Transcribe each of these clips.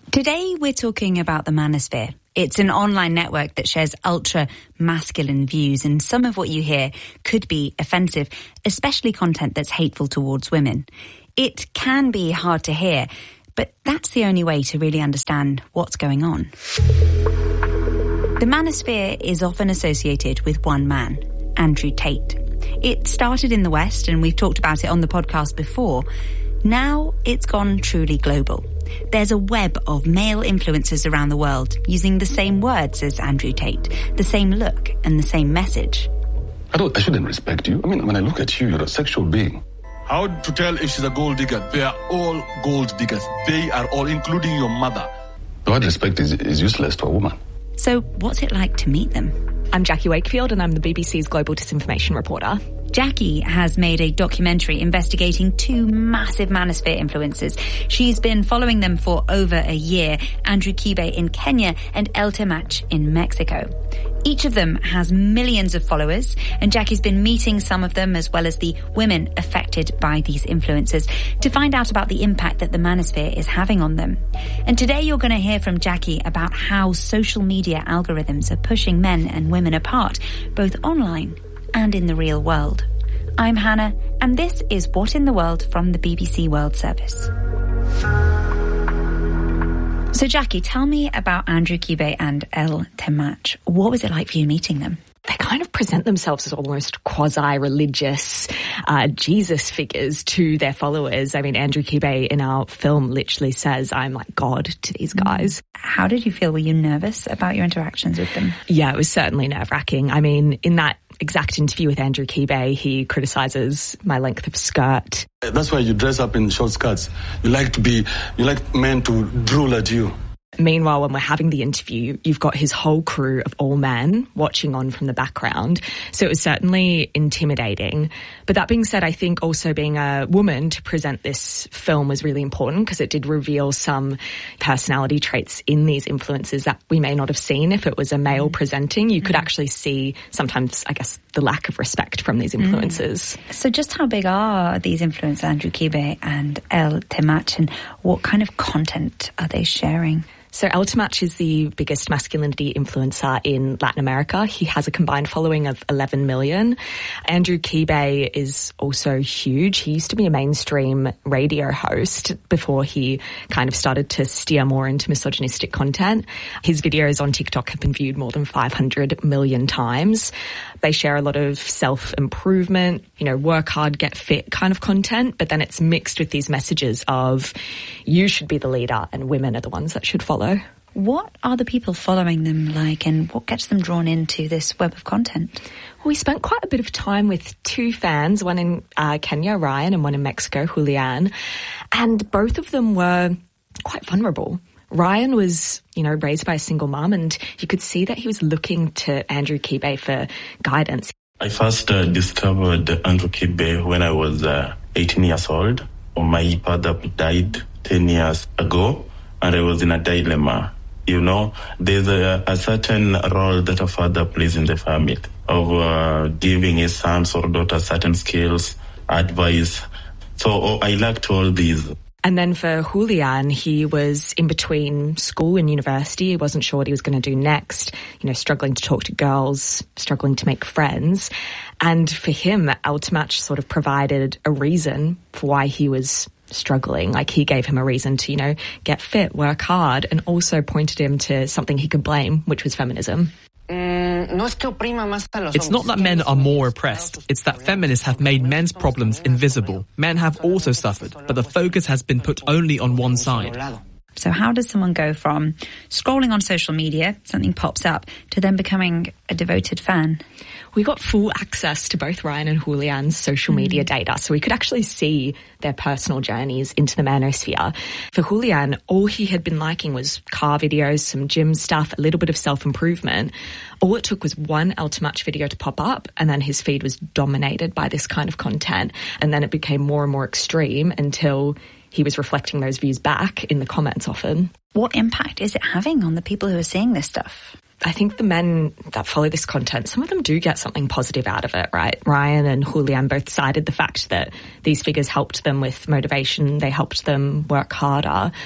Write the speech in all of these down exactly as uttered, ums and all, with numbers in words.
Today we're talking about the Manosphere. It's an online network that shares ultra-masculine views, and some of what you hear could be offensive, especially content that's hateful towards women. It can be hard to hear, but that's the only way to really understand what's going on. The Manosphere is often associated with one man, Andrew Tate. It started in the West, and we've talked about it on the podcast before. Now it's gone truly global. There's a web of male influencers around the world using the same words as Andrew Tate, the same look and the same message. I don't, I shouldn't respect you. I mean, when I look at you, you're a sexual being. How to tell if she's a gold digger? They are all gold diggers. They are all, including your mother. The word respect is, is useless to a woman. So what's it like to meet them? I'm Jackie Wakefield and I'm the B B C's global disinformation reporter. Jackie has made a documentary investigating two massive Manosphere influencers. She's been following them for over a year, Andrew Kibe in Kenya and El Temach in Mexico. Each of them has millions of followers, and Jackie's been meeting some of them as well as the women affected by these influencers to find out about the impact that the Manosphere is having on them. And today you're going to hear from Jackie about how social media algorithms are pushing men and women apart, both online and in the real world. I'm Hannah, and this is What in the World from the B B C World Service. So Jackie, tell me about Andrew Kibe and El Temach. What was it like for you meeting them? They kind of present themselves as almost quasi-religious uh, Jesus figures to their followers. I mean, Andrew Kibe in our film literally says, I'm like God to these guys. How did you feel? Were you nervous about your interactions with them? Yeah, it was certainly nerve-wracking. I mean, in that exact interview with Andrew Kibe, he criticises my length of skirt. That's why you dress up in short skirts. You like to be, you like men to drool at you. Meanwhile, when we're having the interview, you've got his whole crew of all men watching on from the background. So it was certainly intimidating. But that being said, I think also being a woman to present this film was really important because it did reveal some personality traits in these influencers that we may not have seen if it was a male presenting. You could mm. actually see sometimes, I guess, the lack of respect from these influencers. Mm. So just how big are these influencers, Andrew Kibe and El Temach, and what kind of content are they sharing? So El Temach is the biggest masculinity influencer in Latin America. He has a combined following of eleven million. Andrew Kibe is also huge. He used to be a mainstream radio host before he kind of started to steer more into misogynistic content. His videos on TikTok have been viewed more than five hundred million times. They share a lot of self-improvement, you know, work hard, get fit kind of content, but then it's mixed with these messages of you should be the leader and women are the ones that should follow. What are the people following them like, and what gets them drawn into this web of content? Well, we spent quite a bit of time with two fans, one in uh, Kenya, Ryan, and one in Mexico, Julian, and both of them were quite vulnerable. Ryan was, you know, raised by a single mum, and you could see that he was looking to Andrew Kibe for guidance. I first uh, discovered Andrew Kibe when I was uh, eighteen years old. My father died ten years ago, and I was in a dilemma. You know, there's a, a certain role that a father plays in the family of uh, giving his sons or daughters certain skills, advice. So oh, I lacked all these. And then for Julian, he was in between school and university. He wasn't sure what he was going to do next, you know, struggling to talk to girls, struggling to make friends. And for him, El Temach sort of provided a reason for why he was struggling. Like, he gave him a reason to, you know, get fit, work hard, and also pointed him to something he could blame, which was feminism. It's not that men are more oppressed, it's that feminists have made men's problems invisible. Men have also suffered, but the focus has been put only on one side. So how does someone go from scrolling on social media, something pops up, to then becoming a devoted fan? We got full access to both Ryan and Julian's social media data, so we could actually see their personal journeys into the manosphere. For Julian, all he had been liking was car videos, some gym stuff, a little bit of self-improvement. All it took was one El Temach video to pop up, and then his feed was dominated by this kind of content. And then it became more and more extreme until he was reflecting those views back in the comments often. What impact is it having on the people who are seeing this stuff? I think the men that follow this content, some of them do get something positive out of it, right? Ryan and Julian both cited the fact that these figures helped them with motivation. They helped them work harder.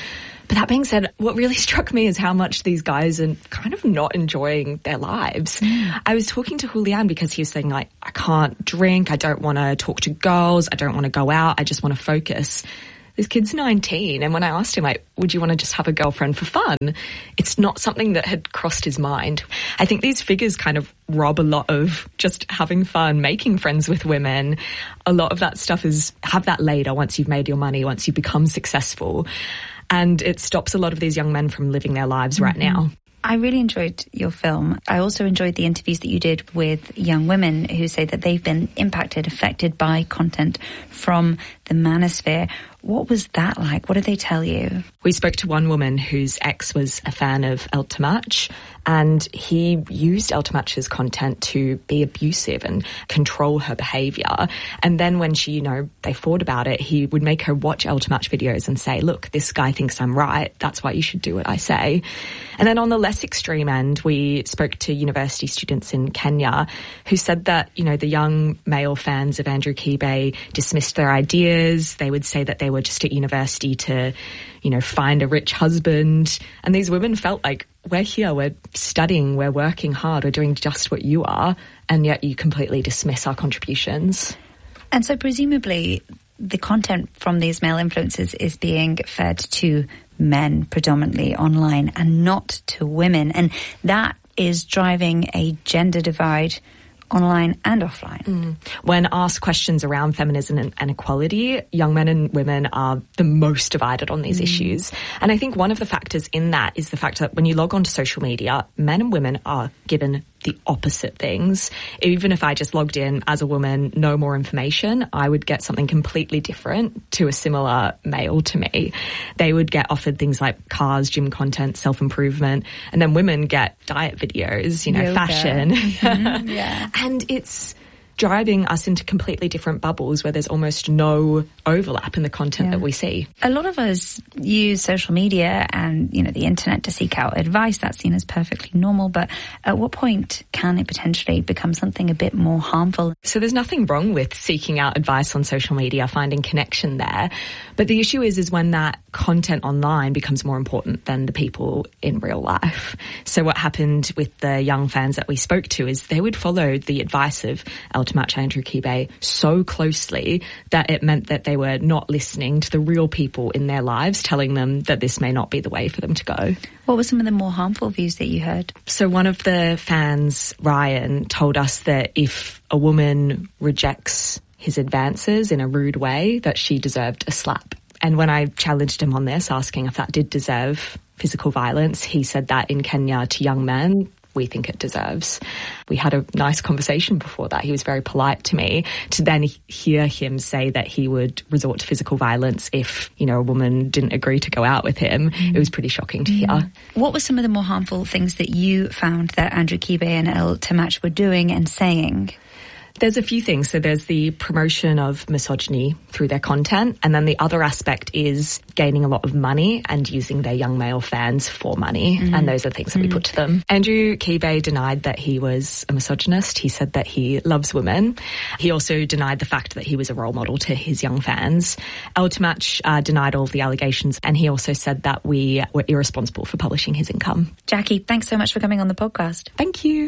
But that being said, what really struck me is how much these guys are kind of not enjoying their lives. Mm. I was talking to Julian because he was saying, like, I can't drink, I don't want to talk to girls, I don't want to go out, I just want to focus. This kid's nineteen, and when I asked him, like, would you want to just have a girlfriend for fun? It's not something that had crossed his mind. I think these figures kind of rob a lot of just having fun, making friends with women. A lot of that stuff is have that later once you've made your money, once you become successful. And it stops a lot of these young men from living their lives right mm-hmm. now. I really enjoyed your film. I also enjoyed the interviews that you did with young women who say that they've been impacted, affected by content from the manosphere. What was that like? What did they tell you? We spoke to one woman whose ex was a fan of El Temach, and he used El Temach's content to be abusive and control her behaviour. And then when she, you know, they fought about it, he would make her watch El Temach videos and say, look, this guy thinks I'm right. That's why you should do what I say. And then on the less extreme end, we spoke to university students in Kenya who said that, you know, the young male fans of Andrew Kibe dismissed their ideas. They would say that they were just at university to, you know, find a rich husband. And these women felt like, we're here, we're studying, we're working hard, we're doing just what you are, and yet you completely dismiss our contributions. And so presumably the content from these male influencers is being fed to men predominantly online and not to women. And that is driving a gender divide online and offline. Mm. When asked questions around feminism and, and equality, young men and women are the most divided on these mm. issues. And I think one of the factors in that is the fact that when you log onto social media, men and women are given the opposite things. Even if I just logged in as a woman, no more information, I would get something completely different to a similar male to me. They would get offered things like cars, gym content, self-improvement, and then women get diet videos, you know, Yoga. fashion. Mm-hmm. Yeah. And it's driving us into completely different bubbles where there's almost no overlap in the content yeah. that we see. A lot of us use social media and, you know, the internet to seek out advice. That's seen as perfectly normal. But at what point can it potentially become something a bit more harmful? So there's nothing wrong with seeking out advice on social media, finding connection there. But the issue is, is when that content online becomes more important than the people in real life. So what happened with the young fans that we spoke to is they would follow the advice of El Temach, Andrew Kibe so closely that it meant that they were not listening to the real people in their lives, telling them that this may not be the way for them to go. What were some of the more harmful views that you heard? So one of the fans, Ryan, told us that if a woman rejects his advances in a rude way, that she deserved a slap. And when I challenged him on this, asking if that did deserve physical violence, he said that in Kenya to young men, we think it deserves. We had a nice conversation before that. He was very polite to me. To then hear him say that he would resort to physical violence if, you know, a woman didn't agree to go out with him, mm. it was pretty shocking to mm. hear. What were some of the more harmful things that you found that Andrew Kibe and El Temach were doing and saying? There's a few things. So there's the promotion of misogyny through their content. And then the other aspect is gaining a lot of money and using their young male fans for money. Mm. And those are things that mm. we put to them. Andrew Kibe denied that he was a misogynist. He said that he loves women. He also denied the fact that he was a role model to his young fans. El Temach uh, denied all of the allegations. And he also said that we were irresponsible for publishing his income. Jackie, thanks so much for coming on the podcast. Thank you.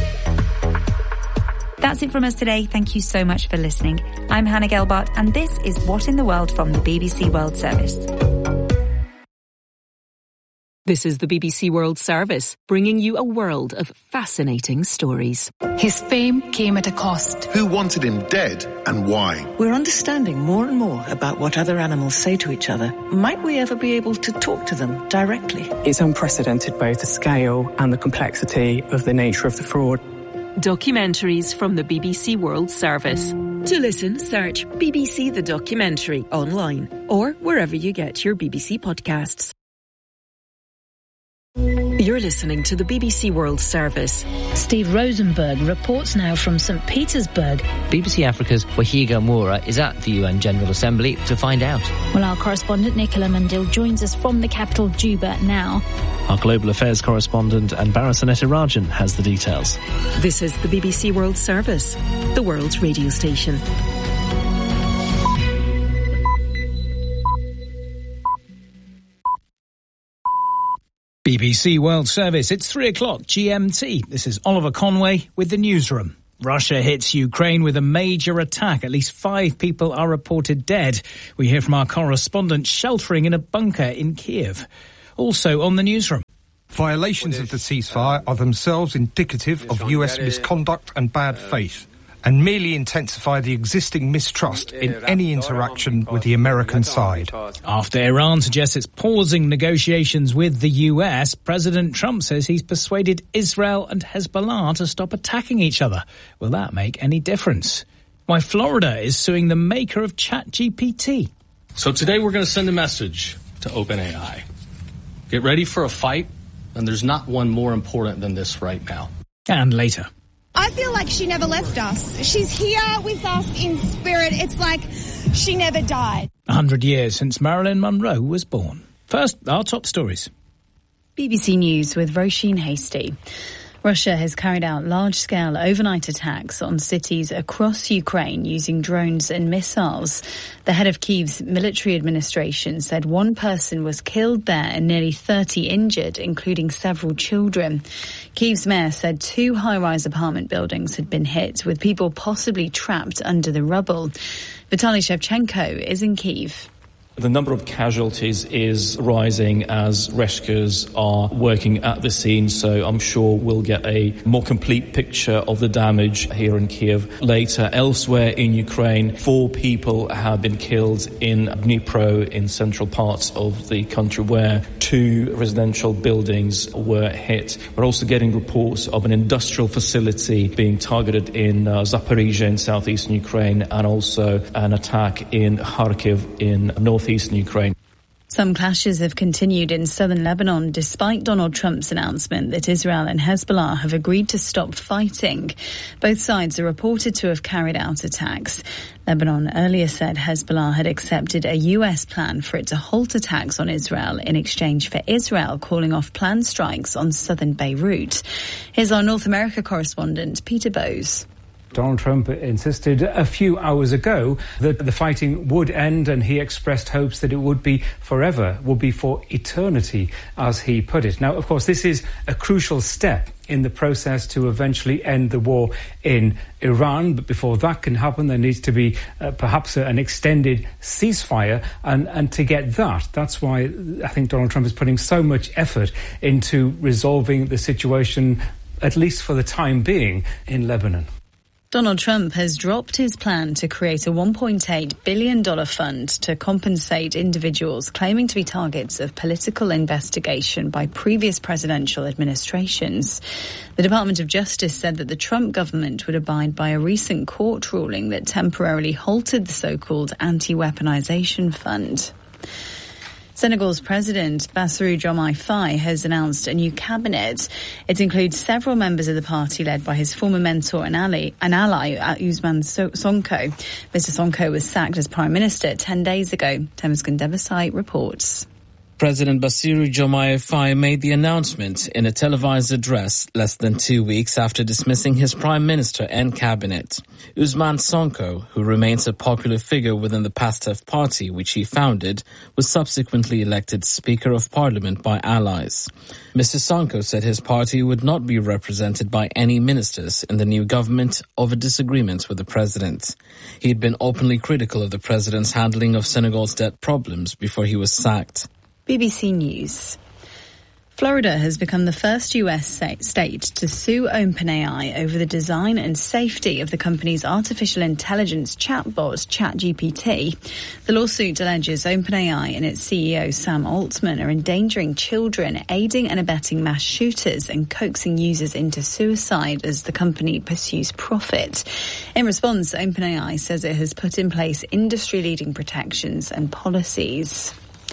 That's it from us today. Thank you so much for listening. I'm Hannah Gelbart, and this is What in the World from the B B C World Service. This is the B B C World Service, bringing you a world of fascinating stories. His fame came at a cost. Who wanted him dead and why? We're understanding more and more about what other animals say to each other. Might we ever be able to talk to them directly? It's unprecedented, both the scale and the complexity of the nature of the fraud. Documentaries from the B B C World Service. To listen, search B B C The Documentary online or wherever you get your B B C podcasts. You're listening to the B B C World Service. Steve Rosenberg reports now from Saint Petersburg. B B C Africa's Wahiga Moura is at the U N General Assembly to find out. Well, our correspondent Nicola Mandil joins us from the capital, Juba, now. Our global affairs correspondent Anbara Sanetirajan has the details. This is the B B C World Service, the world's radio station. B B C World Service, it's three o'clock G M T. This is Oliver Conway with the newsroom. Russia hits Ukraine with a major attack. At least five people are reported dead. We hear from our correspondent sheltering in a bunker in Kiev. Also on the newsroom. Violations of the ceasefire are themselves indicative of U S misconduct and bad faith, and merely intensify the existing mistrust in any interaction with the American side. After Iran suggests it's pausing negotiations with the U S, President Trump says he's persuaded Israel and Hezbollah to stop attacking each other. Will that make any difference? Why Florida is suing the maker of ChatGPT. So today we're going to send a message to OpenAI. Get ready for a fight, and there's not one more important than this right now. And later. I feel like she never left us. She's here with us in spirit. It's like she never died. A hundred years since Marilyn Monroe was born. First, our top stories. B B C News with Roisin Hasty. Russia has carried out large-scale overnight attacks on cities across Ukraine using drones and missiles. The head of Kyiv's military administration said one person was killed there and nearly thirty injured, including several children. Kyiv's mayor said two high-rise apartment buildings had been hit, with people possibly trapped under the rubble. Vitaly Shevchenko is in Kyiv. The number of casualties is rising as rescuers are working at the scene, so I'm sure we'll get a more complete picture of the damage here in Kiev later. Elsewhere in Ukraine, four people have been killed in Dnipro, in central parts of the country, where two residential buildings were hit. We're also getting reports of an industrial facility being targeted in uh, Zaporizhia in southeastern Ukraine, and also an attack in Kharkiv in northeastern Ukraine. Some clashes have continued in southern Lebanon despite Donald Trump's announcement that Israel and Hezbollah have agreed to stop fighting. Both sides are reported to have carried out attacks. Lebanon earlier said Hezbollah had accepted a U S plan for it to halt attacks on Israel in exchange for Israel calling off planned strikes on southern Beirut. Here's our North America correspondent, Peter Bowes. Donald Trump insisted a few hours ago that the fighting would end, and he expressed hopes that it would be forever, would be for eternity, as he put it. Now, of course, this is a crucial step in the process to eventually end the war in Iran. But before that can happen, there needs to be uh, perhaps an extended ceasefire. And, and to get that, that's why I think Donald Trump is putting so much effort into resolving the situation, at least for the time being, in Lebanon. Donald Trump has dropped his plan to create a one point eight billion dollars fund to compensate individuals claiming to be targets of political investigation by previous presidential administrations. The Department of Justice said that the Trump government would abide by a recent court ruling that temporarily halted the so-called anti-weaponization fund. Senegal's President Bassirou Diomaye Faye has announced a new cabinet. It includes several members of the party led by his former mentor and ally, an ally Ousmane Sonko. Mister Sonko was sacked as Prime Minister ten days ago. Temesgen Debesai reports. President Bassirou Diomaye Faye made the announcement in a televised address less than two weeks after dismissing his prime minister and cabinet. Ousmane Sonko, who remains a popular figure within the PASTEF party, which he founded, was subsequently elected Speaker of Parliament by allies. Mister Sonko said his party would not be represented by any ministers in the new government over disagreements with the president. He had been openly critical of the president's handling of Senegal's debt problems before he was sacked. B B C News. Florida has become the first U S state to sue OpenAI over the design and safety of the company's artificial intelligence chatbot, ChatGPT. The lawsuit alleges OpenAI and its C E O Sam Altman are endangering children, aiding and abetting mass shooters, and coaxing users into suicide as the company pursues profit. In response, OpenAI says it has put in place industry-leading protections and policies.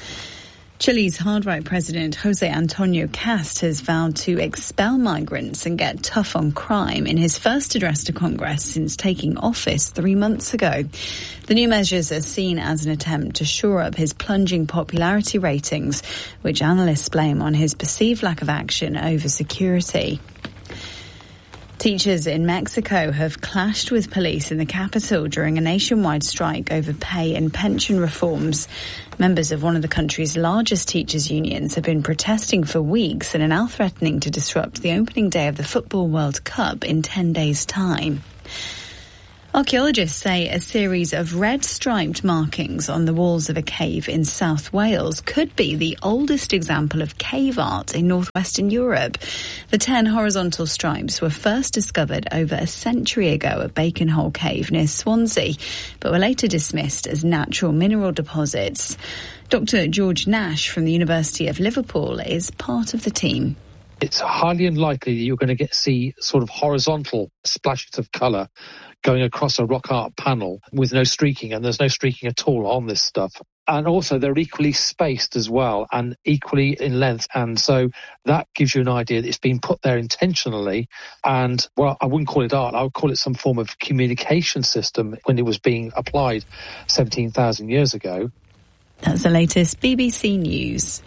Chile's hard-right president Jose Antonio Cast has vowed to expel migrants and get tough on crime in his first address to Congress since taking office three months ago. The new measures are seen as an attempt to shore up his plunging popularity ratings, which analysts blame on his perceived lack of action over security. Teachers in Mexico have clashed with police in the capital during a nationwide strike over pay and pension reforms. Members of one of the country's largest teachers' unions have been protesting for weeks and are now threatening to disrupt the opening day of the Football World Cup in ten days' time. Archaeologists say a series of red striped markings on the walls of a cave in South Wales could be the oldest example of cave art in northwestern Europe. The ten horizontal stripes were first discovered over a century ago at Baconhole Cave near Swansea, but were later dismissed as natural mineral deposits. Doctor George Nash from the University of Liverpool is part of the team. It's highly unlikely that you're going to get see sort of horizontal splashes of colour going across a rock art panel with no streaking, and there's no streaking at all on this stuff. And also they're equally spaced as well and equally in length, and so that gives you an idea that it's been put there intentionally. And, well, I wouldn't call it art, I would call it some form of communication system when it was being applied seventeen thousand years ago. That's the latest B B C News.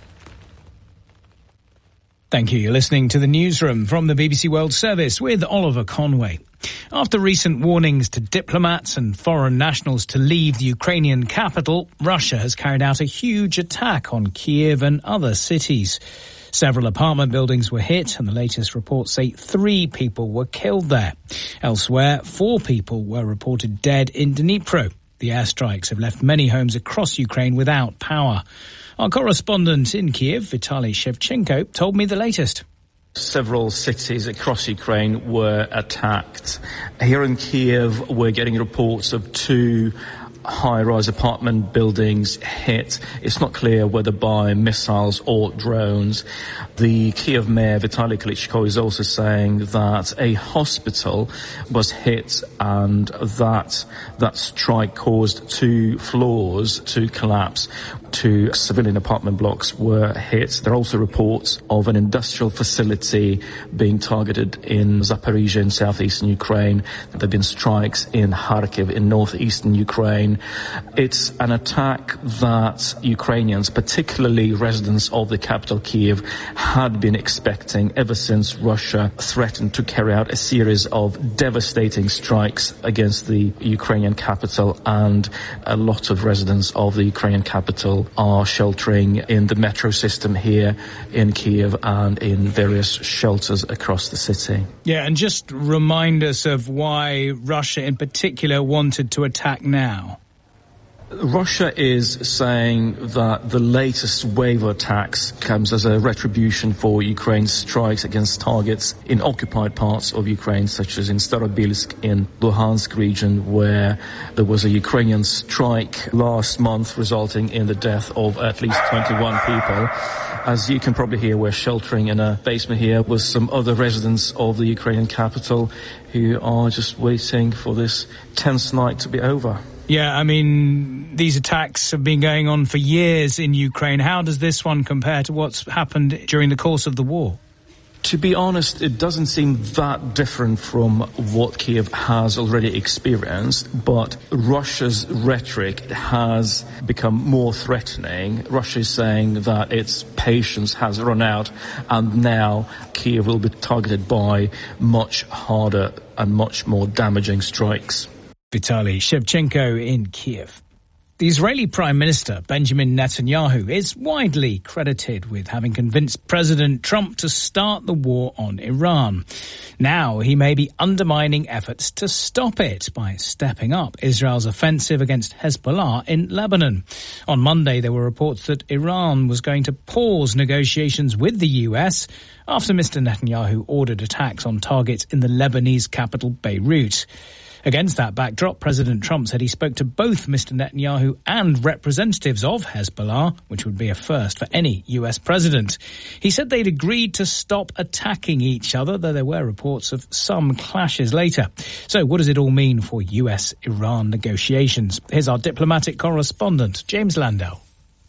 Thank you. You're listening to the Newsroom from the B B C World Service with Oliver Conway. After recent warnings to diplomats and foreign nationals to leave the Ukrainian capital, Russia has carried out a huge attack on Kiev and other cities. Several apartment buildings were hit, and the latest reports say three people were killed there. Elsewhere, four people were reported dead in Dnipro. The airstrikes have left many homes across Ukraine without power. Our correspondent in Kiev, Vitaly Shevchenko, told me the latest. Several cities across Ukraine were attacked. Here in Kiev, we're getting reports of two high-rise apartment buildings hit. It's not clear whether by missiles or drones. The Kiev mayor, Vitaly Klitschko, is also saying that a hospital was hit and that that strike caused two floors to collapse. Two civilian apartment blocks were hit. There are also reports of an industrial facility being targeted in Zaporizhia in southeastern Ukraine. There have been strikes in Kharkiv in northeastern Ukraine. It's an attack that Ukrainians, particularly residents of the capital Kiev, had been expecting ever since Russia threatened to carry out a series of devastating strikes against the Ukrainian capital, and a lot of residents of the Ukrainian capital are sheltering in the metro system here in Kiev and in various shelters across the city. Yeah, and just remind us of why Russia in particular wanted to attack now. Russia is saying that the latest wave of attacks comes as a retribution for Ukraine's strikes against targets in occupied parts of Ukraine, such as in Starobilsk in Luhansk region, where there was a Ukrainian strike last month resulting in the death of at least twenty-one people. As you can probably hear, we're sheltering in a basement here with some other residents of the Ukrainian capital who are just waiting for this tense night to be over. Yeah, I mean, these attacks have been going on for years in Ukraine. How does this one compare to what's happened during the course of the war? To be honest, it doesn't seem that different from what Kiev has already experienced, but Russia's rhetoric has become more threatening. Russia is saying that its patience has run out, and now Kiev will be targeted by much harder and much more damaging strikes. Vitaly Shevchenko in Kiev. The Israeli Prime Minister, Benjamin Netanyahu, is widely credited with having convinced President Trump to start the war on Iran. Now he may be undermining efforts to stop it by stepping up Israel's offensive against Hezbollah in Lebanon. On Monday, there were reports that Iran was going to pause negotiations with the U S after Mister Netanyahu ordered attacks on targets in the Lebanese capital, Beirut. Against that backdrop, President Trump said he spoke to both Mister Netanyahu and representatives of Hezbollah, which would be a first for any U S president. He said they'd agreed to stop attacking each other, though there were reports of some clashes later. So what does it all mean for U S Iran negotiations? Here's our diplomatic correspondent, James Landau.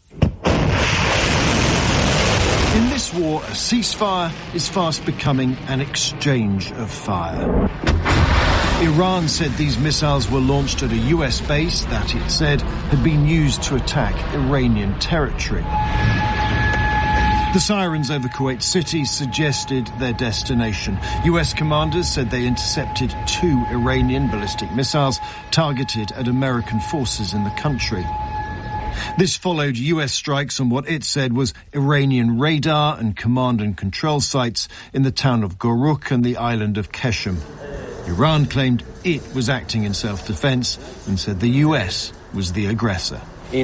In this war, a ceasefire is fast becoming an exchange of fire. Iran said these missiles were launched at a U S base that it said had been used to attack Iranian territory. The sirens over Kuwait City suggested their destination. U S commanders said they intercepted two Iranian ballistic missiles targeted at American forces in the country. This followed U S strikes on what it said was Iranian radar and command and control sites in the town of Goruk and the island of Keshem. Iran claimed it was acting in self-defense and said the U S was the aggressor.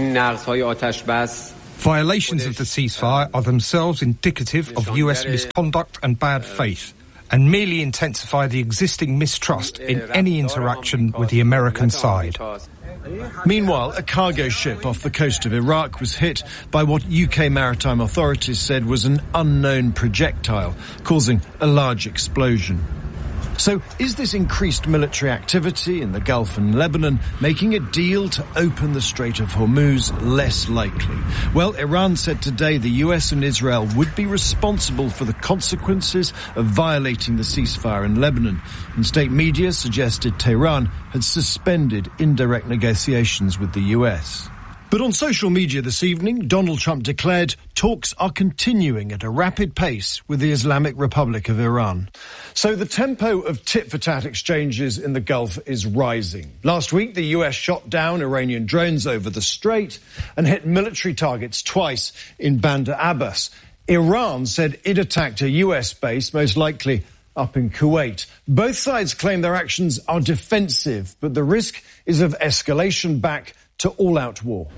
Violations of the ceasefire are themselves indicative of U S misconduct and bad faith, and merely intensify the existing mistrust in any interaction with the American side. Meanwhile, a cargo ship off the coast of Iraq was hit by what U K maritime authorities said was an unknown projectile, causing a large explosion. So, is this increased military activity in the Gulf and Lebanon making a deal to open the Strait of Hormuz less likely? Well, Iran said today the U S and Israel would be responsible for the consequences of violating the ceasefire in Lebanon. And state media suggested Tehran had suspended indirect negotiations with the U S. But on social media this evening, Donald Trump declared talks are continuing at a rapid pace with the Islamic Republic of Iran. So the tempo of tit-for-tat exchanges in the Gulf is rising. Last week, the U S shot down Iranian drones over the strait and hit military targets twice in Bandar Abbas. Iran said it attacked a U S base, most likely up in Kuwait. Both sides claim their actions are defensive, but the risk is of escalation back to all-out war.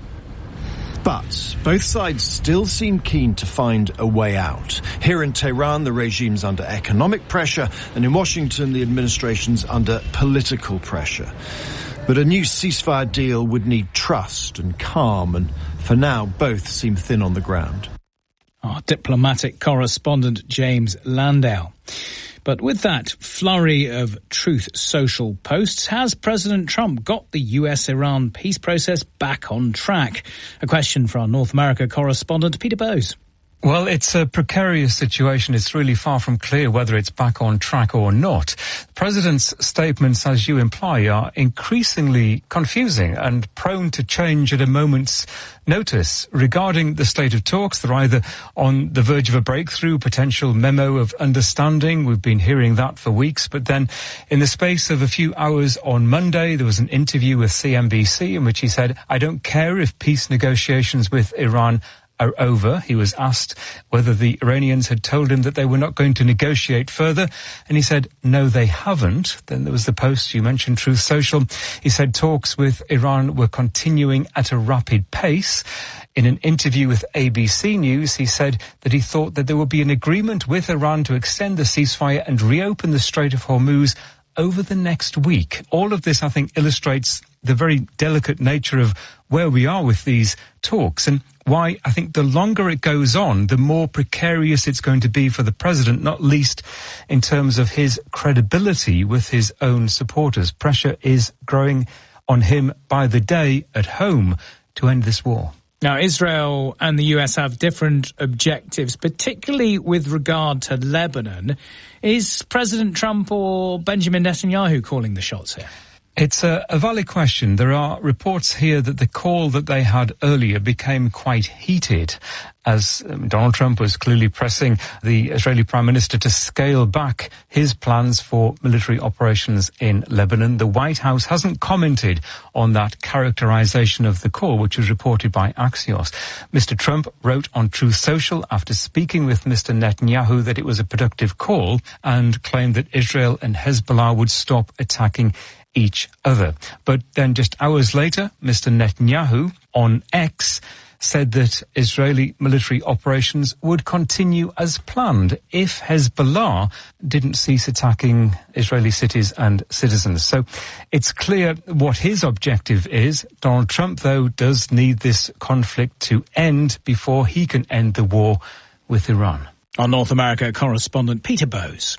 But both sides still seem keen to find a way out. Here in Tehran, the regime's under economic pressure, and in Washington, the administration's under political pressure. But a new ceasefire deal would need trust and calm, and for now, both seem thin on the ground. Our diplomatic correspondent, James Landau. But with that flurry of Truth Social posts, has President Trump got the U S-Iran peace process back on track? A question for our North America correspondent, Peter Bowes. Well, it's a precarious situation. It's really far from clear whether it's back on track or not. The President's statements, as you imply, are increasingly confusing and prone to change at a moment's notice. Regarding the state of talks, they're either on the verge of a breakthrough, potential memo of understanding. We've been hearing that for weeks. But then in the space of a few hours on Monday, there was an interview with C N B C in which he said, "I don't care if peace negotiations with Iran are over." He was asked whether the Iranians had told him that they were not going to negotiate further, and he said, no, they haven't. Then there was the post you mentioned, Truth Social. He said talks with Iran were continuing at a rapid pace. In an interview with A B C News, he said that he thought that there would be an agreement with Iran to extend the ceasefire and reopen the Strait of Hormuz over the next week. All of this, I think, illustrates the very delicate nature of where we are with these talks and why I think the longer it goes on, the more precarious it's going to be for the president, not least in terms of his credibility with his own supporters. Pressure is growing on him by the day at home to end this war. Now, Israel and the U S have different objectives, particularly with regard to Lebanon. Is President Trump or Benjamin Netanyahu calling the shots here? It's a, a valid question. There are reports here that the call that they had earlier became quite heated as um, Donald Trump was clearly pressing the Israeli Prime Minister to scale back his plans for military operations in Lebanon. The White House hasn't commented on that characterization of the call, which was reported by Axios. Mister Trump wrote on Truth Social after speaking with Mister Netanyahu that it was a productive call and claimed that Israel and Hezbollah would stop attacking each other. But then just hours later, Mister Netanyahu on X said that Israeli military operations would continue as planned if Hezbollah didn't cease attacking Israeli cities and citizens. So it's clear what his objective is. Donald Trump, though, does need this conflict to end before he can end the war with Iran. Our North America correspondent, Peter Bowes.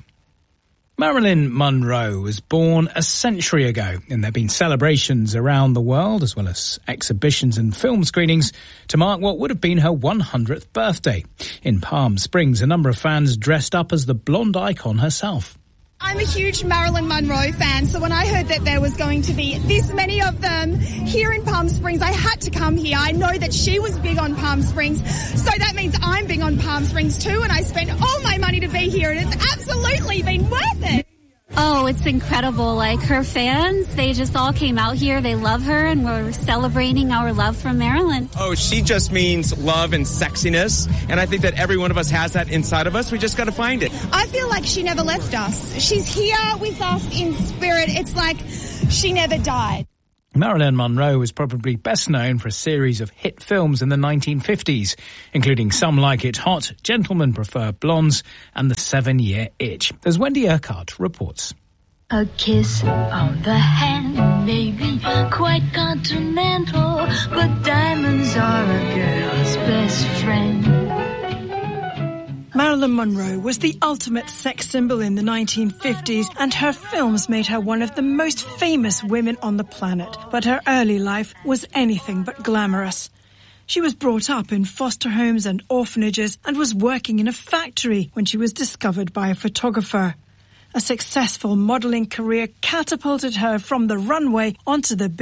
Marilyn Monroe was born a century ago, and there have been celebrations around the world, as well as exhibitions and film screenings, to mark what would have been her one hundredth birthday. In Palm Springs, a number of fans dressed up as the blonde icon herself. I'm a huge Marilyn Monroe fan, so when I heard that there was going to be this many of them here in Palm Springs, I had to come here. I know that she was big on Palm Springs, so that means I'm big on Palm Springs too, and I spent all my money to be here, and it's absolutely been worth it. Oh, it's incredible. Like, her fans, they just all came out here. They love her, and we're celebrating our love for Marilyn. Oh, she just means love and sexiness, and I think that every one of us has that inside of us. We just got to find it. I feel like she never left us. She's here with us in spirit. It's like she never died. Marilyn Monroe was probably best known for a series of hit films in the nineteen fifties, including Some Like It Hot, Gentlemen Prefer Blondes, and The Seven-Year Itch. As Wendy Urquhart reports. A kiss on the hand, maybe quite continental, but diamonds are a girl's best friend. Marilyn Monroe was the ultimate sex symbol in the nineteen fifties, and her films made her one of the most famous women on the planet. But her early life was anything but glamorous. She was brought up in foster homes and orphanages and was working in a factory when she was discovered by a photographer. A successful modelling career catapulted her from the runway onto the